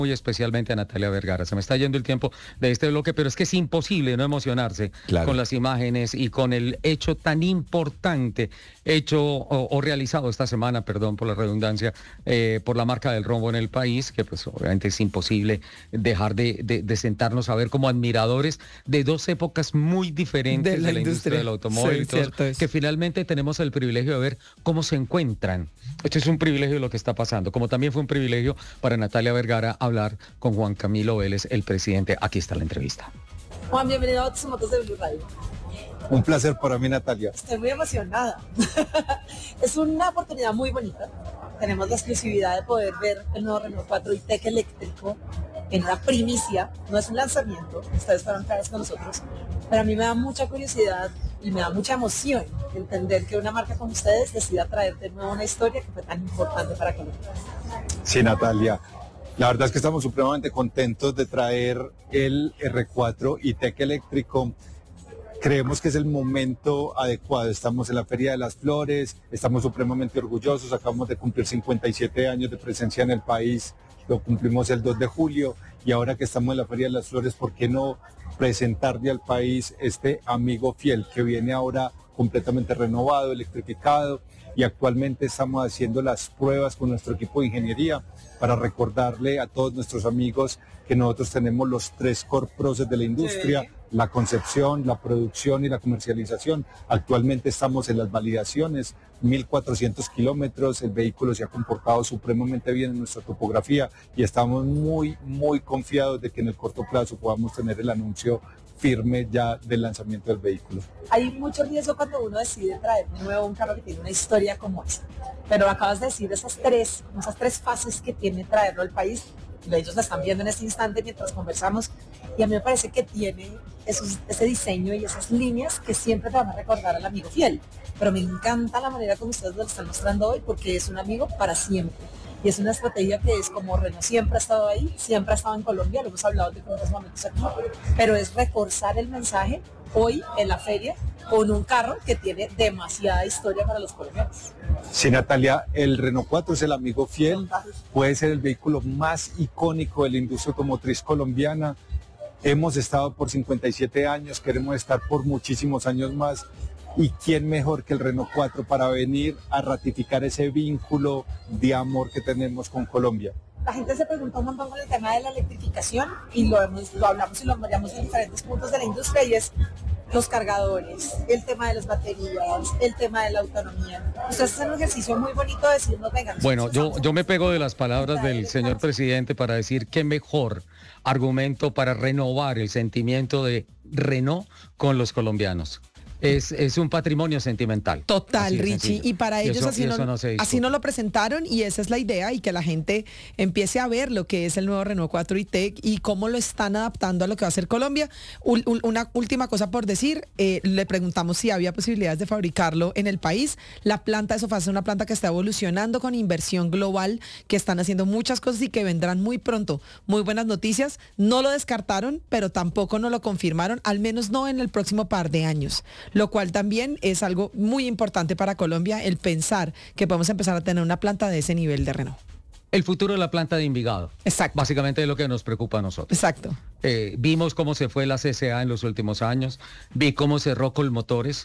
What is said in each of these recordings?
muy especialmente a Natalia Vergara. Se me está yendo el tiempo de este bloque, pero es que es imposible no emocionarse con las imágenes y con el hecho tan importante o realizado esta semana, perdón por la redundancia, por la marca del rombo en el país, que pues obviamente es imposible dejar de sentarnos a ver como admiradores de dos épocas muy diferentes de la industria del automóvil, sí, y todo eso, que finalmente tenemos el privilegio de ver cómo se encuentran. Esto es un privilegio lo que está pasando, como también fue un privilegio para Natalia Vergara hablar con Juan Camilo Vélez, el presidente. Aquí está la entrevista. Juan, bienvenido a Autos y Motos de Blue Radio. Un placer para mí, Natalia. Estoy muy emocionada. Es una oportunidad muy bonita. Tenemos la exclusividad de poder ver el nuevo Renault 4 e-Tech eléctrico en una primicia. No es un lanzamiento, ustedes fueron claros con nosotros, pero a mí me da mucha curiosidad y me da mucha emoción entender que una marca como ustedes decida traer de nuevo una historia que fue tan importante para Colombia. Sí, Natalia. La verdad es que estamos supremamente contentos de traer el R4 e-Tech eléctrico. Creemos que es el momento adecuado. Estamos en la Feria de las Flores, estamos supremamente orgullosos, acabamos de cumplir 57 años de presencia en el país, lo cumplimos el 2 de julio y ahora que estamos en la Feria de las Flores, ¿por qué no presentarle al país este amigo fiel que viene ahora completamente renovado, electrificado, y actualmente estamos haciendo las pruebas con nuestro equipo de ingeniería para recordarle a todos nuestros amigos que nosotros tenemos los 3 core process de la industria, la concepción, la producción y la comercialización. Actualmente estamos en las validaciones, 1.400 kilómetros, el vehículo se ha comportado supremamente bien en nuestra topografía y estamos muy confiados de que en el corto plazo podamos tener el anuncio firme ya del lanzamiento del vehículo. Hay mucho riesgo cuando uno decide traer de nuevo un carro que tiene una historia como esa, pero acabas de decir esas tres fases que tiene traerlo al país. Ellos la están viendo en este instante mientras conversamos y a mí me parece que tiene ese diseño y esas líneas que siempre te van a recordar al amigo fiel, pero me encanta la manera como ustedes lo están mostrando hoy porque es un amigo para siempre y es una estrategia que es como Renault siempre ha estado ahí, siempre ha estado en Colombia, lo hemos hablado de otros momentos aquí, pero es reforzar el mensaje hoy en la feria con un carro que tiene demasiada historia para los colombianos. Sí, Natalia, el Renault 4 es el amigo fiel, puede ser el vehículo más icónico de la industria automotriz colombiana. Hemos estado por 57 años, queremos estar por muchísimos años más. ¿Y quién mejor que el Renault 4 para venir a ratificar ese vínculo de amor que tenemos con Colombia? La gente se pregunta un montón con el tema de la electrificación y lo hablamos y lo variamos en diferentes puntos de la industria y es los cargadores, el tema de las baterías, el tema de la autonomía. Ustedes hacen un ejercicio muy bonito de decirnos, vengan. Bueno, yo me pego de las palabras del señor presidente para decir qué mejor argumento para renovar el sentimiento de Renault con los colombianos. Es un patrimonio sentimental. Total, Richie. Y para ellos así no lo presentaron y esa es la idea y que la gente empiece a ver lo que es el nuevo Renault 4 e-Tech y cómo lo están adaptando a lo que va a ser Colombia. Una última cosa por decir, le preguntamos si había posibilidades de fabricarlo en el país. La planta de Sofasa es una planta que está evolucionando con inversión global, que están haciendo muchas cosas y que vendrán muy pronto. Muy buenas noticias. No lo descartaron, pero tampoco no lo confirmaron, al menos no en el próximo par de años. Lo cual también es algo muy importante para Colombia, el pensar que podemos empezar a tener una planta de ese nivel de Renault. El futuro de la planta de Envigado. Exacto. Básicamente es lo que nos preocupa a nosotros. Exacto. Vimos cómo se fue la CCA en los últimos años, vi cómo cerró Colmotores.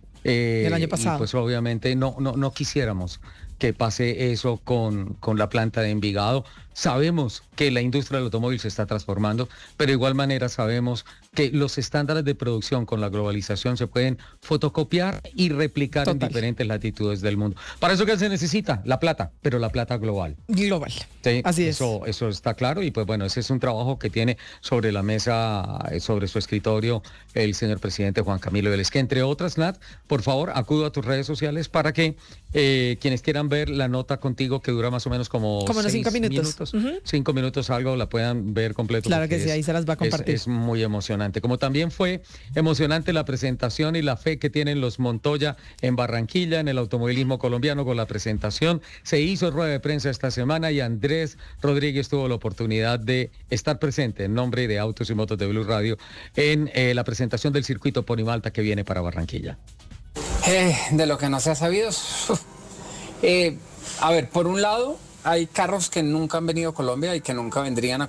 El año pasado. Y pues obviamente no quisiéramos que pase eso con la planta de Envigado. Sabemos que la industria del automóvil se está transformando, pero de igual manera sabemos que los estándares de producción con la globalización se pueden fotocopiar y replicar en diferentes latitudes del mundo. Para eso, ¿qué se necesita? La plata, pero la plata global. Global. Sí, así es. Eso está claro y pues bueno, ese es un trabajo que tiene sobre la mesa, sobre su escritorio, el señor presidente Juan Camilo Vélez, que entre otras, Nat, por favor, acudo a tus redes sociales para que quienes quieran ver la nota contigo, que dura más o menos como unos 5 minutos. 5 minutos algo, la puedan ver completo. Claro que sí, ahí se las va a compartir. Es muy emocionante. Como también fue emocionante la presentación y la fe que tienen los Montoya en Barranquilla, en el automovilismo colombiano con la presentación. Se hizo rueda de prensa esta semana y Andrés Rodríguez tuvo la oportunidad de estar presente en nombre de Autos y Motos de Blue Radio en la presentación del circuito Ponimalta que viene para Barranquilla. De lo que no se ha sabido, a ver, por un lado, hay carros que nunca han venido a Colombia y que nunca vendrían a